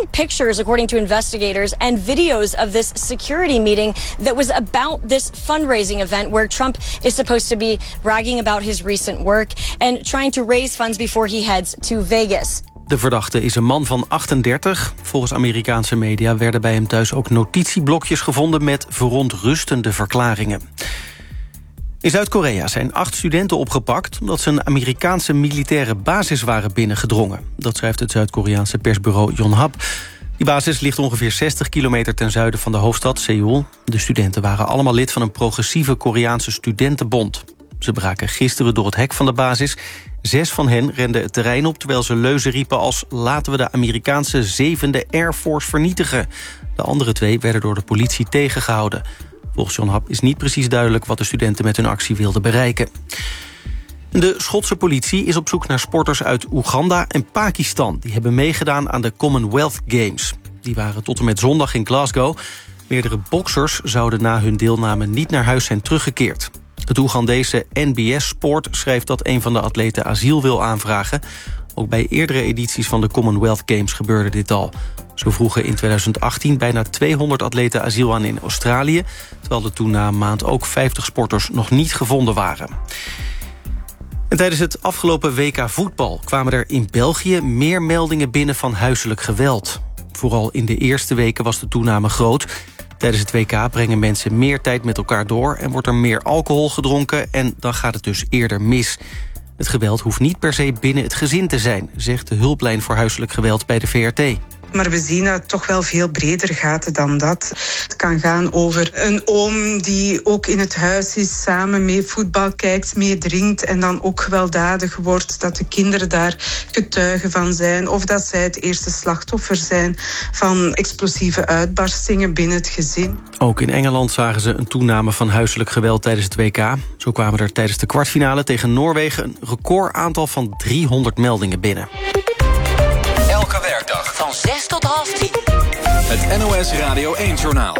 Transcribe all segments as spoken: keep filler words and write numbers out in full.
seen pictures, according to investigators, and videos of this security meeting that was about this fundraising event where Trump is supposed to be bragging about his recent work and trying to raise funds before he heads to Vegas. De verdachte is een man van achtendertig. Volgens Amerikaanse media werden bij hem thuis ook notitieblokjes gevonden met verontrustende verklaringen. In Zuid-Korea zijn acht studenten opgepakt omdat ze een Amerikaanse militaire basis waren binnengedrongen. Dat schrijft het Zuid-Koreaanse persbureau Yonhap. Die basis ligt ongeveer zestig kilometer ten zuiden van de hoofdstad Seoul. De studenten waren allemaal lid van een progressieve Koreaanse studentenbond. Ze braken gisteren door het hek van de basis. Zes van hen renden het terrein op terwijl ze leuzen riepen als laten we de Amerikaanse zevende Air Force vernietigen. De andere twee werden door de politie tegengehouden. Volgens Yonhap is niet precies duidelijk wat de studenten met hun actie wilden bereiken. De Schotse politie is op zoek naar sporters uit Oeganda en Pakistan. Die hebben meegedaan aan de Commonwealth Games. Die waren tot en met zondag in Glasgow. Meerdere boksers zouden na hun deelname niet naar huis zijn teruggekeerd. Het Oegandese N B S Sport schrijft dat een van de atleten asiel wil aanvragen. Ook bij eerdere edities van de Commonwealth Games gebeurde dit al. Zo vroegen in tweeduizend achttien bijna tweehonderd atleten asiel aan in Australië, terwijl er toen na een maand ook vijftig sporters nog niet gevonden waren. En tijdens het afgelopen W K voetbal kwamen er in België meer meldingen binnen van huiselijk geweld. Vooral in de eerste weken was de toename groot. Tijdens het W K brengen mensen meer tijd met elkaar door en wordt er meer alcohol gedronken en dan gaat het dus eerder mis. Het geweld hoeft niet per se binnen het gezin te zijn, zegt de hulplijn voor huiselijk geweld bij de V R T. Maar we zien dat het toch wel veel breder gaat dan dat. Het kan gaan over een oom die ook in het huis is, samen mee voetbal kijkt, mee drinkt en dan ook gewelddadig wordt. Dat de kinderen daar getuigen van zijn. Of dat zij het eerste slachtoffer zijn van explosieve uitbarstingen binnen het gezin. Ook in Engeland zagen ze een toename van huiselijk geweld tijdens het W K. Zo kwamen er tijdens de kwartfinale tegen Noorwegen een recordaantal van driehonderd meldingen binnen. Elke werkdag van zes tot half tien. Het N O S Radio één-journaal.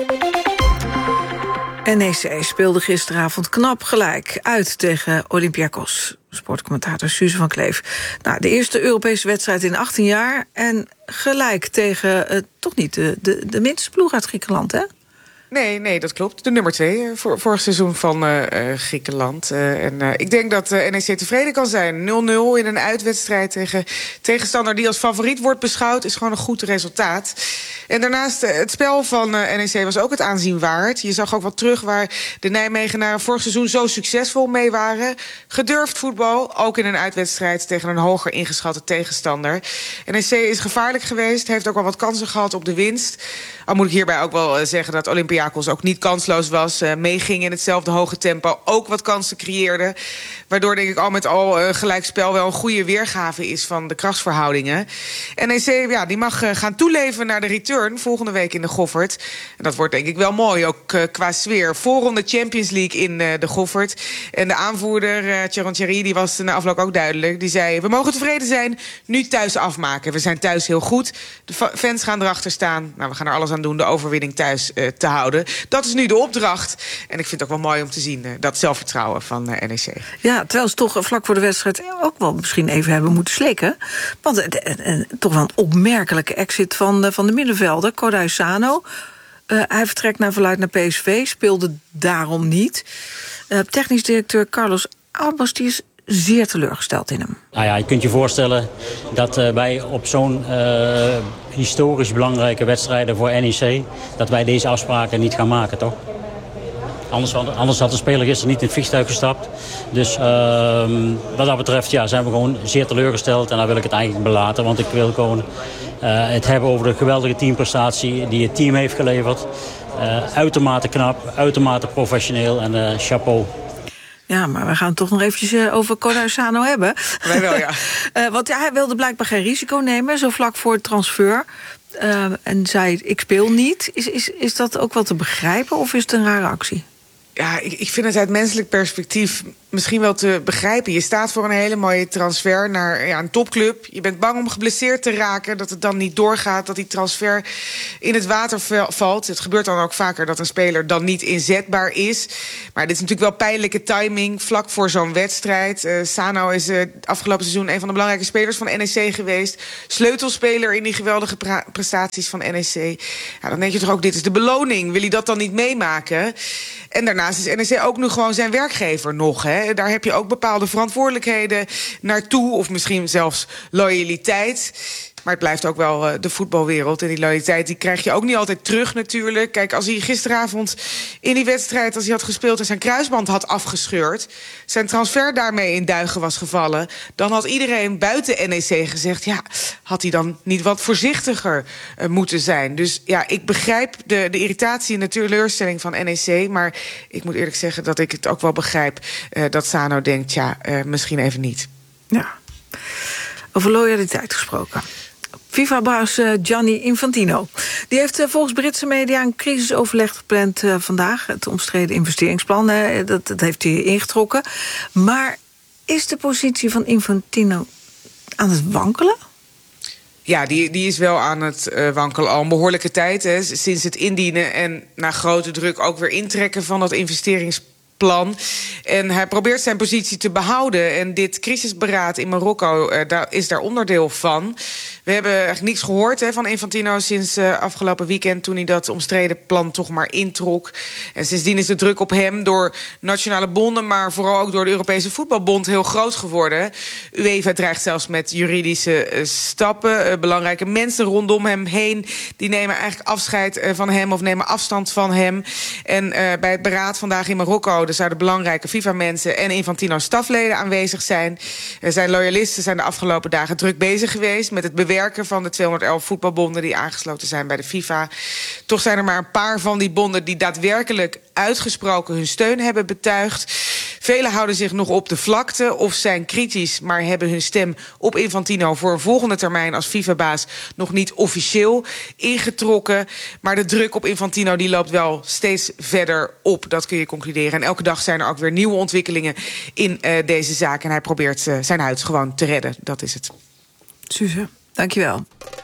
N E C speelde gisteravond knap gelijk uit tegen Olympiakos. Sportcommentator Suze van Kleef. Nou, de eerste Europese wedstrijd in achttien jaar... en gelijk tegen uh, toch niet de, de, de minste ploeg uit Griekenland, hè? Nee, nee, dat klopt. De nummer twee voor vorig seizoen van uh, Griekenland. Uh, en uh, ik denk dat uh, N E C tevreden kan zijn. nul nul in een uitwedstrijd tegen tegenstander die als favoriet wordt beschouwd, is gewoon een goed resultaat. En daarnaast, uh, het spel van uh, N E C was ook het aanzien waard. Je zag ook wat terug waar de Nijmegenaren vorig seizoen zo succesvol mee waren. Gedurfd voetbal, ook in een uitwedstrijd tegen een hoger ingeschatte tegenstander. N E C is gevaarlijk geweest, heeft ook wel wat kansen gehad op de winst. Al moet ik hierbij ook wel uh, zeggen dat Olympiakos ook niet kansloos was. Uh, meeging in hetzelfde hoge tempo, ook wat kansen creëerde. Waardoor denk ik al met al uh, gelijkspel wel een goede weergave is van de krachtsverhoudingen. N E C ja, die mag uh, gaan toeleven naar de return volgende week in de Goffert. En dat wordt denk ik wel mooi, ook uh, qua sfeer. Voorronde Champions League in uh, de Goffert. En de aanvoerder, uh, Tjeron Thierry, die was na afloop ook duidelijk. Die zei, we mogen tevreden zijn, nu thuis afmaken. We zijn thuis heel goed. De fans gaan erachter staan. Nou, we gaan er alles aan doen de overwinning thuis uh, te houden. Dat is nu de opdracht. En ik vind het ook wel mooi om te zien, uh, dat zelfvertrouwen van uh, N E C. Ja, terwijl ze toch vlak voor de wedstrijd ook wel misschien even hebben moeten slikken. Want uh, uh, uh, toch wel een opmerkelijke exit van, uh, van de middenvelder, Kodai Sano. Uh, hij vertrekt naar verluidt naar P S V, speelde daarom niet. Uh, technisch directeur Carlos Albers die is zeer teleurgesteld in hem. Nou ja, je kunt je voorstellen dat uh, wij op zo'n uh, historisch belangrijke wedstrijden voor N E C... dat wij deze afspraken niet gaan maken, toch? Anders, anders had de speler gisteren niet in het vliegtuig gestapt. Dus uh, wat dat betreft ja, zijn we gewoon zeer teleurgesteld. En daar wil ik het eigenlijk belaten. Want ik wil gewoon uh, het hebben over de geweldige teamprestatie die het team heeft geleverd. Uh, uitermate knap, uitermate professioneel en uh, chapeau. Ja, maar we gaan het toch nog eventjes uh, over Kodai Sano hebben. Wij wel, ja. uh, want ja, hij wilde blijkbaar geen risico nemen, zo vlak voor het transfer. Uh, en zei, ik speel niet. Is, is, is dat ook wel te begrijpen of is het een rare actie? Ja, ik, ik vind het uit menselijk perspectief misschien wel te begrijpen. Je staat voor een hele mooie transfer naar ja, een topclub. Je bent bang om geblesseerd te raken, dat het dan niet doorgaat, dat die transfer in het water valt. Het gebeurt dan ook vaker dat een speler dan niet inzetbaar is. Maar dit is natuurlijk wel pijnlijke timing, vlak voor zo'n wedstrijd. Uh, Sano is uh, afgelopen seizoen een van de belangrijke spelers van N E C geweest. Sleutelspeler in die geweldige pra- prestaties van N E C. Ja, dan denk je toch ook, dit is de beloning. Wil hij dat dan niet meemaken? En daarnaast is N E C ook nu gewoon zijn werkgever nog. Hè? Daar heb je ook bepaalde verantwoordelijkheden naartoe. Of misschien zelfs loyaliteit. Maar het blijft ook wel uh, de voetbalwereld. En die loyaliteit die krijg je ook niet altijd terug natuurlijk. Kijk, als hij gisteravond in die wedstrijd, als hij had gespeeld en zijn kruisband had afgescheurd, zijn transfer daarmee in duigen was gevallen, dan had iedereen buiten N E C gezegd, ja, had hij dan niet wat voorzichtiger uh, moeten zijn. Dus ja, ik begrijp de, de irritatie en de teleurstelling van N E C. Maar ik moet eerlijk zeggen dat ik het ook wel begrijp uh, dat Sano denkt, ja, uh, misschien even niet. Ja, over loyaliteit gesproken. FIFA-baas uh, Gianni Infantino. Die heeft uh, volgens Britse media een crisisoverleg gepland uh, vandaag. Het omstreden investeringsplan, uh, dat, dat heeft hij ingetrokken. Maar is de positie van Infantino aan het wankelen? Ja, die, die is wel aan het uh, wankelen al een behoorlijke tijd. Hè, sinds het indienen en na grote druk ook weer intrekken van dat investeringsplan. Plan. En hij probeert zijn positie te behouden. En dit crisisberaad in Marokko uh, daar is daar onderdeel van. We hebben eigenlijk niets gehoord hè, van Infantino sinds uh, afgelopen weekend, toen hij dat omstreden plan toch maar introk. En sindsdien is de druk op hem door nationale bonden, maar vooral ook door de Europese Voetbalbond heel groot geworden. UEFA dreigt zelfs met juridische uh, stappen. Uh, belangrijke mensen rondom hem heen, die nemen eigenlijk afscheid uh, van hem of nemen afstand van hem. En uh, bij het beraad vandaag in Marokko, er zouden belangrijke FIFA-mensen en Infantino-stafleden aanwezig zijn. Er zijn loyalisten zijn de afgelopen dagen druk bezig geweest met het bewerken van de tweehonderdelf voetbalbonden die aangesloten zijn bij de FIFA. Toch zijn er maar een paar van die bonden die daadwerkelijk uitgesproken hun steun hebben betuigd. Velen houden zich nog op de vlakte of zijn kritisch, maar hebben hun stem op Infantino voor een volgende termijn als FIFA-baas nog niet officieel ingetrokken. Maar de druk op Infantino die loopt wel steeds verder op, dat kun je concluderen. En elke dag zijn er ook weer nieuwe ontwikkelingen in uh, deze zaak. En hij probeert uh, zijn huid gewoon te redden, dat is het. Suze, dankjewel.